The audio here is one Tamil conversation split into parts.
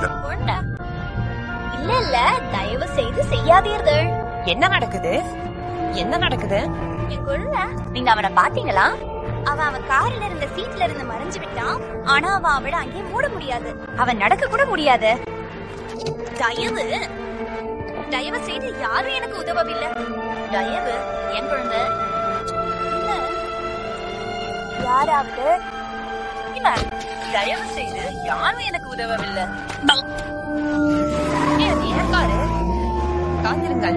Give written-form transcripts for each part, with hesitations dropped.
இல்ல இல்ல, தயவு செய்து செய்யாதீர்கள். என்ன நடக்குது? என்ன நடக்குது? நீங்க அவனை பாத்தீங்களா? அவன் கார்ல இருந்த சீட்ல இருந்து மறைஞ்சு விட்டான். ஆனா அவன் அவளை அங்கே மூட முடியாது. அவன் நடக்க கூட முடியாது. தயவு செய்து யாரும் எனக்கு உதவவில்லை. தயவு என் குழந்தை. யாராவது தயவு செய்து யாரும் எனக்கு உதவவில்லை. காத்திருங்கள்.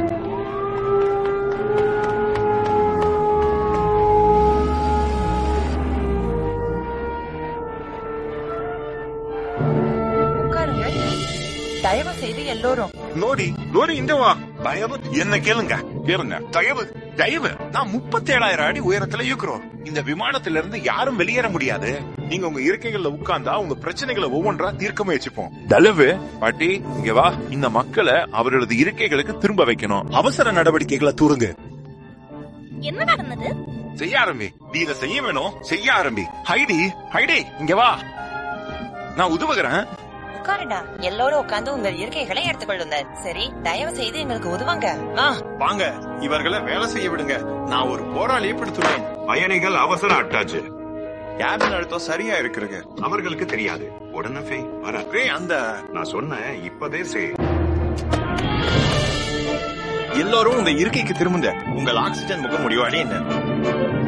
தயவு செய்து எல்லோரும் லோரி இந்த வா. தயவு என்ன கேளுங்க. தயவு நான் 37,000 அடி உயரத்துல இருக்கிறோம். இந்த விமானத்துல இருந்து யாரும் வெளியேற முடியாது. நீங்க உங்க இருக்கைகள்ல உட்கார்ந்தா உங்க பிரச்சனைகளை ஒவ்வொன்றா தீர்க்க முயற்சிப்போம். தயவு பாட்டி இங்க வா. இந்த மக்களை அவர்களது இருக்கைகளுக்கு திரும்ப வைக்கணும். அவசர நடவடிக்கைகளை தூருங்க. என்ன நடந்தது? செய்ய ஆரம்பி. நீ இதை செய்ய வேணும். செய்ய ஆரம்பி. ஹைடி இங்க வா. நான் உதவுகிறேன். உட்காருடா. எல்லோரும் உட்கார்ந்து உங்கள் இருக்கைகளை எடுத்துக்கொள்ளுங்கள். சரி, தயவு செய்து எங்களுக்கு உதவுங்க. வாங்க, இவர்களை வேலை செய்ய விடுங்க. நான் ஒரு போராளியை பிடித்துள்ளேன். பயணிகள் அவசர அட்டாச்சு. கேபின் அழுத்தம் சரியா இருக்கிறது. அவர்களுக்கு தெரியாது. உடனே வர அந்த நான் சொன்ன இப்பதே செய். எல்லோரும் உங்க இருக்கைக்கு திரும்புங்க. உங்கள் ஆக்சிஜன் முக முடிவாளி என்ன?